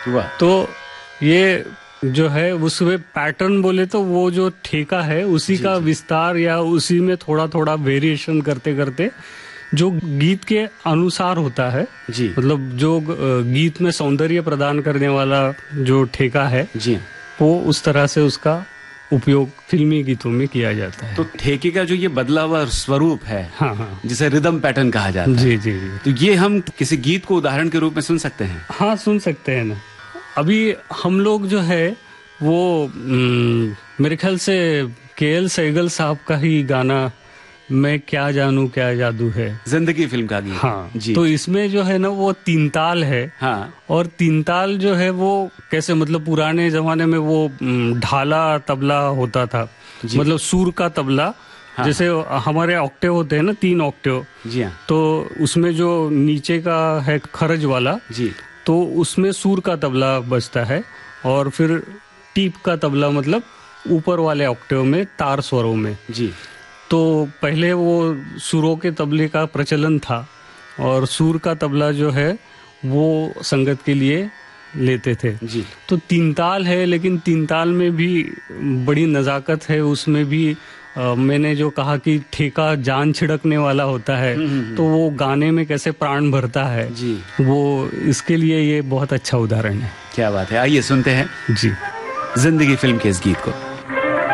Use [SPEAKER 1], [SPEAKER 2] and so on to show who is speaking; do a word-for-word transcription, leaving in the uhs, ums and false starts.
[SPEAKER 1] वाह।
[SPEAKER 2] तो ये जो है उसमें पैटर्न बोले तो वो जो ठेका है उसी का विस्तार या उसी में थोड़ा थोड़ा वेरिएशन करते करते जो गीत के अनुसार होता है
[SPEAKER 1] जी,
[SPEAKER 2] मतलब जो गीत में सौंदर्य प्रदान करने वाला जो ठेका है
[SPEAKER 1] जी,
[SPEAKER 2] वो उस तरह से उसका उपयोग फिल्मी गीतों में किया जाता है।
[SPEAKER 1] तो ठेके का जो ये बदला हुआ स्वरूप है,
[SPEAKER 2] हाँ हाँ,
[SPEAKER 1] जिसे रिदम पैटर्न कहा जाता है,
[SPEAKER 2] जी जी जी,
[SPEAKER 1] तो ये हम किसी गीत को उदाहरण के रूप में सुन सकते हैं?
[SPEAKER 2] हाँ सुन सकते हैं ना। अभी हम लोग जो है वो न, मेरे ख्याल से के एल सहगल साहब का ही गाना मैं क्या जानू क्या जादू है,
[SPEAKER 1] जिंदगी फिल्म का गीत।
[SPEAKER 2] हाँ
[SPEAKER 1] जी।
[SPEAKER 2] तो इसमें जो है ना वो तीन ताल है।
[SPEAKER 1] हाँ। और
[SPEAKER 2] तीन ताल जो है वो कैसे मतलब पुराने जमाने में वो ढाला तबला होता था, मतलब सुर का तबला। हाँ। जैसे हमारे ऑक्टेव होते हैं ना, तीन ऑक्टेव।
[SPEAKER 1] जी हाँ।
[SPEAKER 2] तो उसमें जो नीचे का है खरज वाला जी, तो उसमें सुर का तबला बजता है और फिर टीप का तबला मतलब ऊपर वाले ऑक्टेव में तार स्वरों में जी। तो पहले वो सुरों के तबले का प्रचलन था और सुर का तबला जो है वो संगत के लिए लेते थे जी। तो तीन ताल है, लेकिन तीन ताल में भी बड़ी नजाकत है। उसमें भी आ, मैंने जो कहा कि ठेका जान छिड़कने वाला होता है, तो वो गाने में कैसे प्राण भरता है जी, वो इसके लिए ये बहुत अच्छा उदाहरण है।
[SPEAKER 1] क्या बात है, आइए सुनते हैं
[SPEAKER 2] जी
[SPEAKER 1] जिंदगी फिल्म के इस गीत को।